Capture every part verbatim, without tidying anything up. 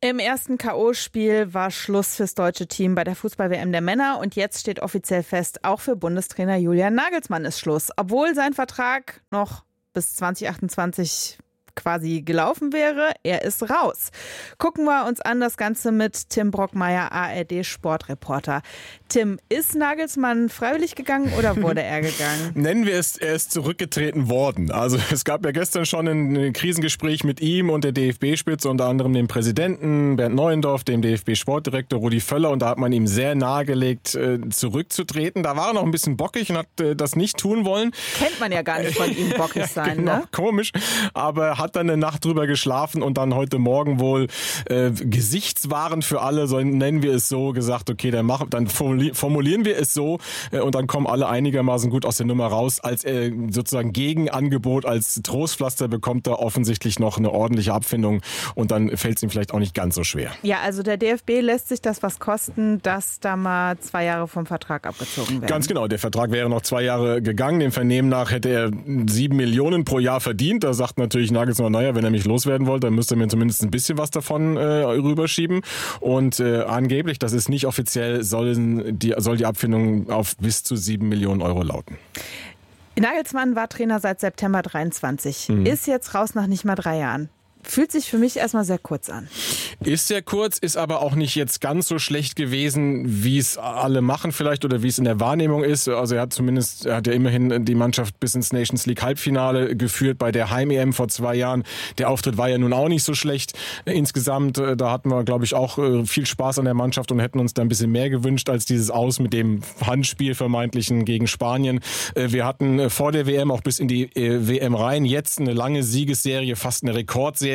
Im ersten K O-Spiel war Schluss fürs deutsche Team bei der Fußball-W M der Männer und jetzt steht offiziell fest, auch für Bundestrainer Julian Nagelsmann ist Schluss. Obwohl sein Vertrag noch bis zwanzig achtundzwanzig quasi gelaufen wäre, er ist raus. Gucken wir uns an das Ganze mit Tim Brockmeier, A R D-Sportreporter. Tim, ist Nagelsmann freiwillig gegangen oder wurde er gegangen? Nennen wir es, er ist zurückgetreten worden. Also es gab ja gestern schon ein, ein Krisengespräch mit ihm und der D F B-Spitze, unter anderem dem Präsidenten Bernd Neuendorf, dem D F B-Sportdirektor Rudi Völler, und da hat man ihm sehr nahegelegt, äh, zurückzutreten. Da war er noch ein bisschen bockig und hat äh, das nicht tun wollen. Kennt man ja gar nicht von ihm, bockig sein, genau, ne? Komisch, aber hat dann eine Nacht drüber geschlafen und dann heute Morgen wohl äh, Gesichtswaren für alle, so nennen wir es so, gesagt, okay, dann, machen, dann formulieren wir es so äh, und dann kommen alle einigermaßen gut aus der Nummer raus. Als äh, sozusagen Gegenangebot, als Trostpflaster bekommt er offensichtlich noch eine ordentliche Abfindung und dann fällt es ihm vielleicht auch nicht ganz so schwer. Ja, also der D F B lässt sich das was kosten, dass da mal zwei Jahre vom Vertrag abgezogen werden. Ganz genau, der Vertrag wäre noch zwei Jahre gegangen. Dem Vernehmen nach hätte er sieben Millionen pro Jahr verdient. Da sagt natürlich Nagelsmann, naja, wenn er mich loswerden wollte, dann müsste er mir zumindest ein bisschen was davon äh, rüberschieben. Und äh, angeblich, das ist nicht offiziell, sollen die, soll die Abfindung auf bis zu sieben Millionen Euro lauten. Nagelsmann war Trainer seit September dreiundzwanzig. Mhm. Ist jetzt raus nach nicht mal drei Jahren. Fühlt sich für mich erstmal sehr kurz an. Ist sehr kurz, ist aber auch nicht jetzt ganz so schlecht gewesen, wie es alle machen vielleicht oder wie es in der Wahrnehmung ist. Also er hat zumindest, er hat ja immerhin die Mannschaft bis ins Nations League Halbfinale geführt bei der Heim-E M vor zwei Jahren. Der Auftritt war ja nun auch nicht so schlecht. Insgesamt, da hatten wir, glaube ich, auch viel Spaß an der Mannschaft und hätten uns da ein bisschen mehr gewünscht als dieses Aus mit dem Handspiel vermeintlichen gegen Spanien. Wir hatten vor der W M auch bis in die W M rein jetzt eine lange Siegesserie, fast eine Rekordserie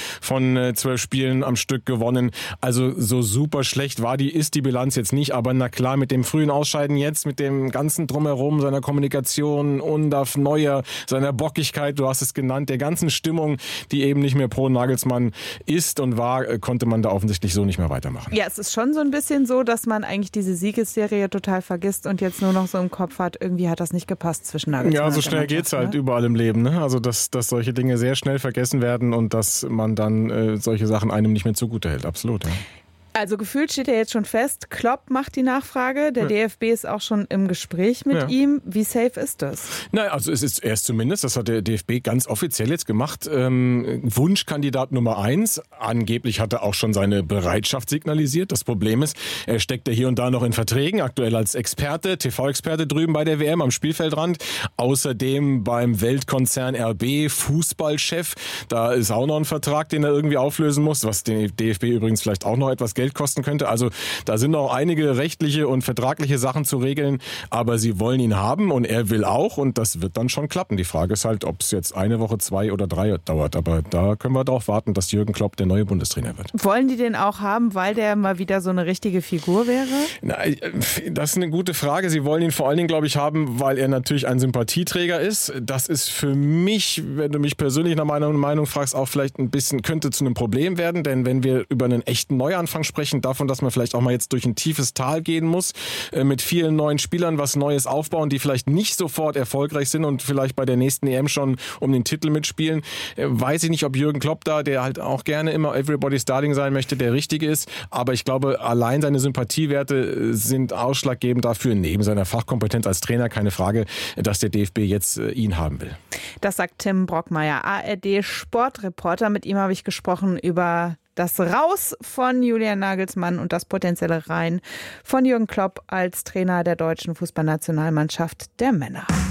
von zwölf Spielen am Stück gewonnen. Also so super schlecht war die, ist die Bilanz jetzt nicht, aber na klar, mit dem frühen Ausscheiden jetzt, mit dem ganzen Drumherum, seiner Kommunikation, Undaf, Neuer, seiner Bockigkeit, du hast es genannt, der ganzen Stimmung, die eben nicht mehr pro Nagelsmann ist und war, konnte man da offensichtlich so nicht mehr weitermachen. Ja, es ist schon so ein bisschen so, dass man eigentlich diese Siegesserie total vergisst und jetzt nur noch so im Kopf hat, irgendwie hat das nicht gepasst zwischen Nagelsmann Ja, und so schnell geht's halt ne? überall im Leben, ne? Also dass, dass solche Dinge sehr schnell vergessen werden und dass man dann äh, solche Sachen einem nicht mehr zugute hält. Absolut, ja. Also gefühlt steht ja jetzt schon fest, Klopp macht die Nachfrage, der ja. D F B ist auch schon im Gespräch mit ja. ihm. Wie safe ist das? Naja, also es ist erst zumindest, das hat der D F B ganz offiziell jetzt gemacht, ähm, Wunschkandidat Nummer eins. Angeblich hat er auch schon seine Bereitschaft signalisiert. Das Problem ist, er steckt ja hier und da noch in Verträgen, aktuell als Experte, T V-Experte drüben bei der W M am Spielfeldrand. Außerdem beim Weltkonzern R B, Fußballchef. Da ist auch noch ein Vertrag, den er irgendwie auflösen muss, was den D F B übrigens vielleicht auch noch etwas Geld kosten könnte. Also da sind noch einige rechtliche und vertragliche Sachen zu regeln, aber sie wollen ihn haben und er will auch und das wird dann schon klappen. Die Frage ist halt, ob es jetzt eine Woche, zwei oder drei dauert, aber da können wir darauf warten, dass Jürgen Klopp der neue Bundestrainer wird. Wollen die den auch haben, weil der mal wieder so eine richtige Figur wäre? Na, das ist eine gute Frage. Sie wollen ihn vor allen Dingen, glaube ich, haben, weil er natürlich ein Sympathieträger ist. Das ist für mich, wenn du mich persönlich nach meiner Meinung fragst, auch vielleicht ein bisschen, könnte zu einem Problem werden, denn wenn wir über einen echten Neuanfang sprechen, davon, dass man vielleicht auch mal jetzt durch ein tiefes Tal gehen muss, äh, mit vielen neuen Spielern was Neues aufbauen, die vielleicht nicht sofort erfolgreich sind und vielleicht bei der nächsten E M schon um den Titel mitspielen. Äh, weiß ich nicht, ob Jürgen Klopp da, der halt auch gerne immer Everybody's Darling sein möchte, der Richtige ist. Aber ich glaube, allein seine Sympathiewerte sind ausschlaggebend dafür, neben seiner Fachkompetenz als Trainer, keine Frage, dass der D F B jetzt äh, ihn haben will. Das sagt Tim Brockmeier, A R D-Sportreporter. Mit ihm habe ich gesprochen über das Raus von Julian Nagelsmann und das potenzielle Rein von Jürgen Klopp als Trainer der deutschen Fußballnationalmannschaft der Männer.